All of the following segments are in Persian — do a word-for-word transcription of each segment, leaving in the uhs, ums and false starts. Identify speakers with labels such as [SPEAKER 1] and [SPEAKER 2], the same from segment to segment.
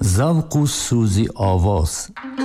[SPEAKER 1] ذوق و سوز آواز.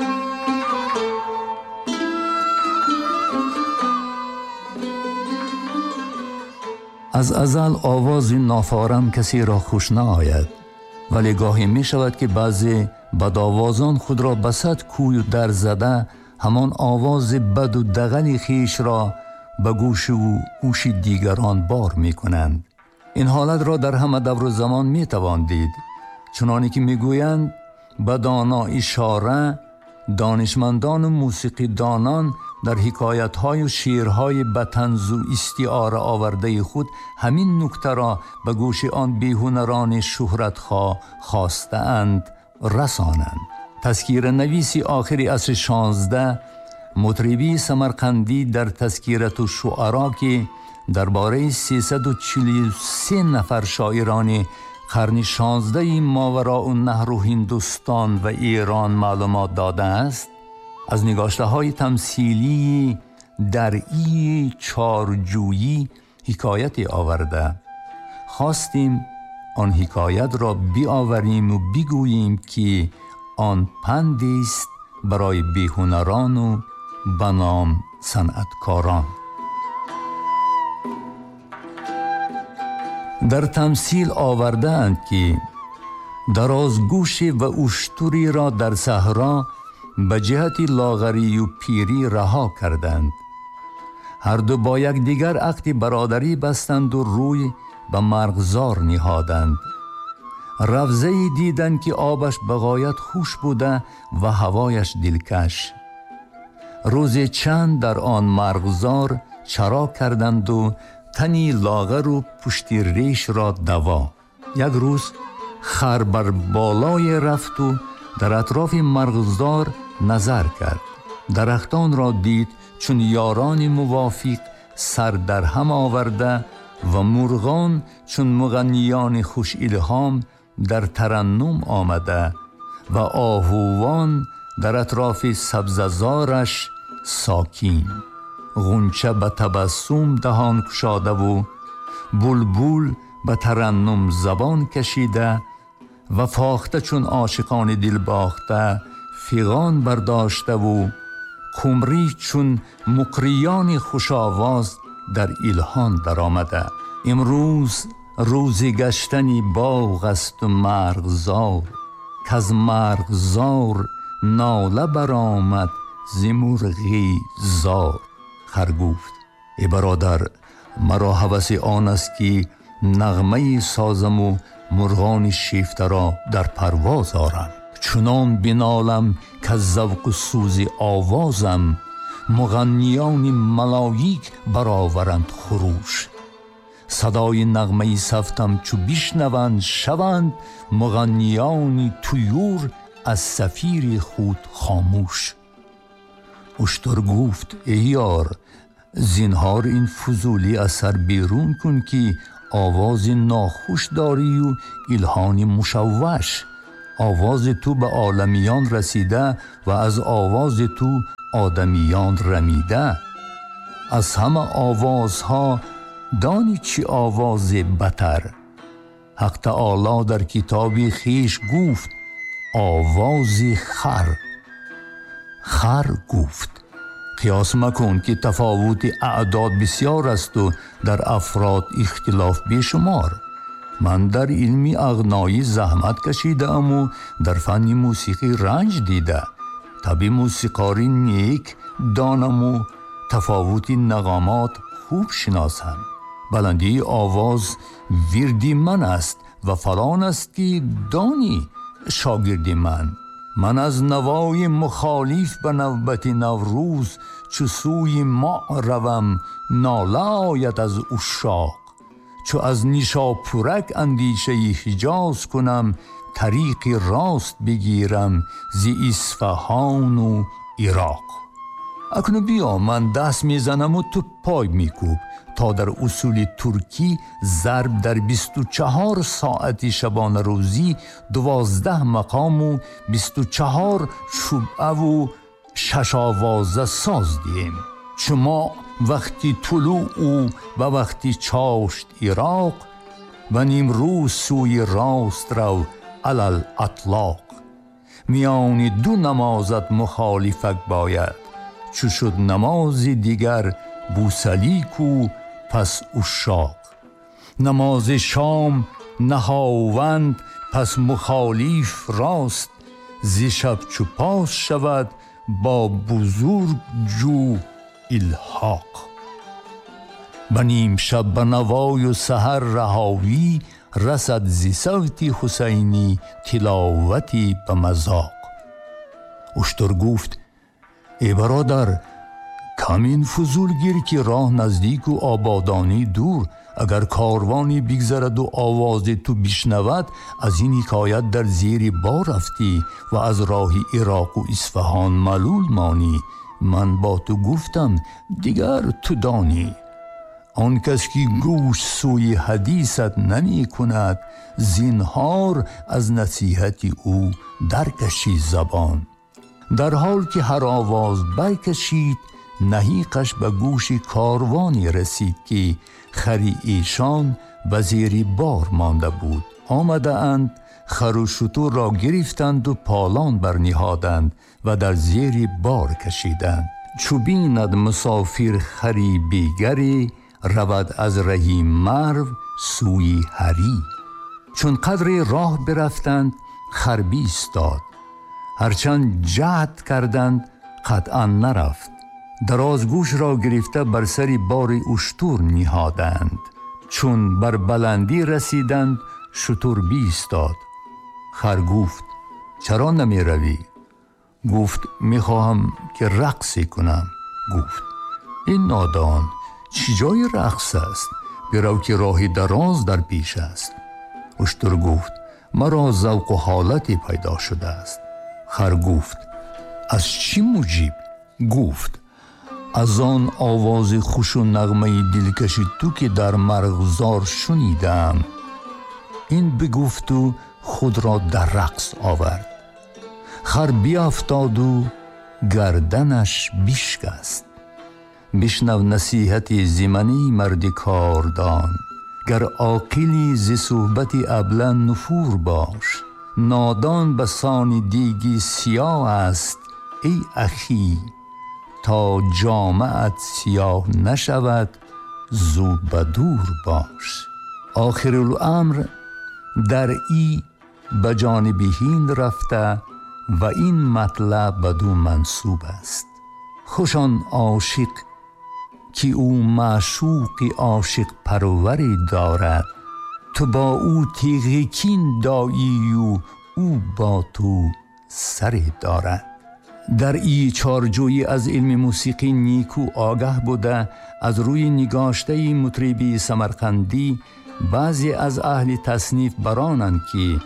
[SPEAKER 1] از ازل آواز نافارم کسی را خوش نآید، ولی گاهی می شود که بعضی بدآوازان خود را بسط کوی در زده همان آواز بد و دغل خیش را به گوش و گوش دیگران بار می کنند. این حالت را در همه دور و زمان می توان دید، چنانی که می گویند به دانا اشاره. دانشمندان و موسیقی دانان در حکایت‌های و شعرهای به طنز و استعاره آورده خود همین نکته را به گوش آن بیهنران شهرت‌خواه خواسته‌اند رسانند. تذکیره نویسی آخر عصر شانزده، مطربی سمرقندی در تذکیرت الشعرا که درباره سیصد و چهل و سه نفر شاعران قرن شانزده ماوراء النهر و هندوستان و ایران معلومات داده است، از نگاشته های تمثیلی در ای چارجویی حکایتی آورده. خواستیم آن حکایت را بیاوریم و بگوییم که آن پندی است برای بیهنران و بنام صنعتکاران. در تمثیل آوردند که درازگوش و اشتری را در صحرا به جهت لاغری و پیری رها کردند. هر دو با یک دیگر عقد برادری بستند و روی به مرغزار نهادند. روضه‌ای دیدند که آبش بغایت خوش بوده و هوایش دلکش. روز چند در آن مرغزار چرا کردند و تنی لاغر و پشتی ریش را دوا. یک روز خر بر بالای رفت و در اطراف مرغزار نظر کرد. درختان را دید چون یاران موافق سر در هم آورده و مرغان چون مغنیان خوش الهام در ترنم آمده و آهوان در اطراف سبززارش ساکین. غنچه به تبسم دهان کشاده و بلبل به ترنم زبان کشیده و فاخته چون عاشقان دل باخته فیغان برداشته و کمری چون مقریان خوش آواز در الهان در آمده. امروز روزی گشتنی باغ است و مرغزار، که از مرغزار ناله برآمد ز مرغی زار. خر گفت ای برادر، مرا هوس آن است که نغمه سازم و مرغان شیفته را در پرواز آرم. چنان بنالم که ذوق و سوز آوازم مغنیان ملایک برآورند خروش. صدای نغمه سفتم چو بشنوند شوند مغنیان طیور از صفیر خود خاموش. اشتر گفت ای یار، زنهار این فضولی از سر بیرون کن که آواز ناخوش داری و الهان مشوش. آواز تو به عالمیان رسیده و از آواز تو آدمیان رمیده. از همه آوازها دانی چی آواز بتر؟ حق تعالی در کتاب خیش گفت آواز خر. خر گفت قیاس مکن که تفاوت اعداد بسیار است و در افراد اختلاف بیشمار. من در علم اغنایی زحمت کشیده ام و در فن موسیقی رنج دیده. طبع موسیقاری نیک دانم و تفاوت نغمات خوب شناسم. بلندی آواز وردی من است و فلان است که دانی شاگردی من. من از نوای مخالف به نوبت نوروز چو سوی ما روم ناله آید از عشاق. چو از نیشاپورک اندیشه حجاز کنم طریق راست بگیرم ز اصفهان و عراق. اکنون بیا من دست میزنم و تو پای میکوب تا در اصول ترکی ضرب در بیست و چهار ساعتی شبانه روزی دوازده مقام و بیست و چهار شبعه و شش آوازه ساز دیم. شما وقتی طلوع او و وقتی چاشت عراق و نیمروز سوی راست رو علل اطلاق. میان دو نمازت مخالفت باید. چو شد نمازی دیگر بوسلیکو پس اشاق. نماز شام نهاوند پس مخالف راست. زی شب چو پاس شود با بزرگ جو الحاق. بنیم شب بنوای و سحر رهاوی رسد زی صوت حسینی تلاوتی به مذاق. اشتر گفت ای برادر کمین فضول گیر که راه نزدیک و آبادانی دور. اگر کاروانی بگذرد و آواز تو بشنود از این حکایت در زیر بار رفتی و از راه عراق و اصفهان ملول مانی. من با تو گفتم دیگر تو دانی. آن کس که گوش سوی حدیثت نمی کند زینهار از نصیحت او درکشی زبان. در حال که هر آواز برکشید نهیقش به گوش کاروانی رسید که خری ایشان به زیر بار مانده بود. آمده اند خر و شتر را گرفتند و پالان برنهادند و در زیر بار کشیدند. چو بیند مسافر خری بیگری رود از رهی مرو سوی هری. چون قدر راه برفتند خر بیستاد. هرچند جهد کردند قطعا نرفت. درازگوش را گرفته بر سر بار اشتر نهادند. چون بر بلندی رسیدند شتر بیستاد. خر گفت چرا نمی روی؟ گفت می خواهم که رقصی کنم. گفت این نادان چی جای رقص است؟ برو که راه دراز در پیش است. اشتر گفت مرا ذوق و حالتی پیدا شده است. خر گفت از چی موجب؟ گفت از آن آواز خوش و نغمه دلکش تو که در مرغزار شنیدم. این بگفت و خود را در رقص آورد. خر بیافتاد و گردنش بشکست. بشنو نصیحت زمانی مرد کاردان. گر عاقلی ز صحبت ابله نفور باش. نادان به سان دیگی سیاه است ای اخی. تا جامعت سیاه نشود زو بدور باش. آخر الامر در ای به جانب هند رفته و این مطلب بدو منسوب است. خوشان عاشق که او معشوق عاشق پروری دارد. تو با او تیغ کین دایی و او با تو سر دارد. در ای چارجویی از علم موسیقی نیکو آگاه بوده از روی نگاشته مطربی سمرقندی بعضی از اهل تصنیف برانند که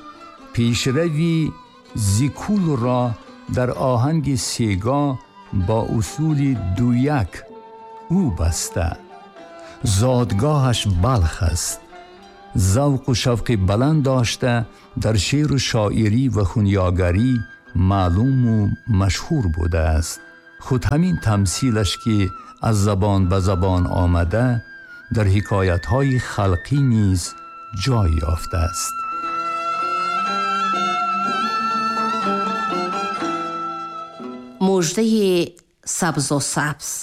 [SPEAKER 1] پیشروی زیکول را در آهنگ سیگا با اصول دو یک او بسته. زادگاهش بلخ است. ذوق و شوق بلند داشته در شعر و شاعری و خونیاگری معلوم و مشهور بوده است. خود همین تمثیلش که از زبان به زبان آمده در حکایت‌های خلقی نیز جای یافته است.
[SPEAKER 2] مژده سبز و سبز.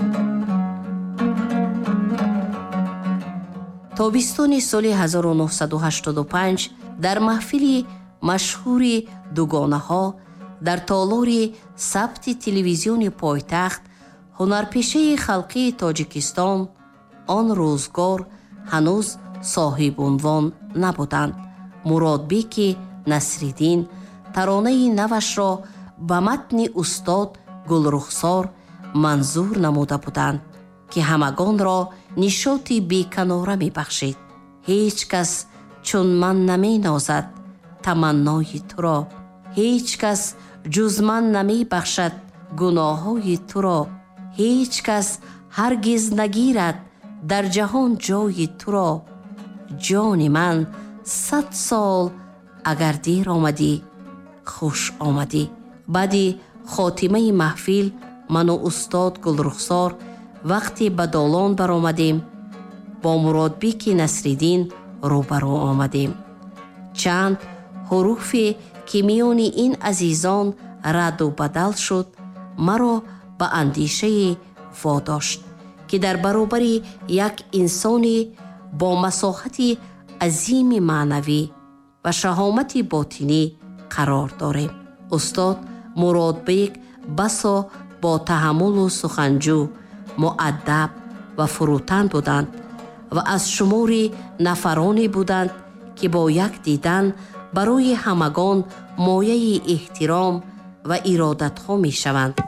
[SPEAKER 2] تابستان سال هزار و نهصد و هشتاد و پنج در محفل مشهوری دوگانه ها در تالار ثبت تلویزیون پایتخت هنرپیشه خلقی تاجیکستان آن روزگار هنوز صاحب عنوان نبودند. مرادبیک نصرالدین ترانه نوش را به متن استاد گلرخسار منظور نموده بودند که همگان را نشاطی بیکناره می بخشید. هیچ کس چون من نمی نازد تمنای تو را. هیچ کس جز من نمی بخشد گناههای تو را. هیچ کس هرگز نگیرد در جهان جای تو را. جان من صد سال اگر دیر آمدی خوش آمدی. بعد خاتمه محفل من و استاد گلرخسار وقتی به دالان بر آمدیم با مرادبیک نصرالدین روبرو آمدیم. چند ҳуруфе ки миёни ин азизон раду бадал шуд, маро ба андешае водошт, ки дар баробари як инсони бо масоҳати азими маънавӣ ва шаҳомати ботинӣ қарор дорем. устод Муродбек басо бо таҳаммулу суханҷӯ, муаддаб ва фурӯтан буданд ва аз шумори нафароне буданд, ки бо як дидан барои ҳамагон мояи эҳтиром ва иродатҳо мешаванд.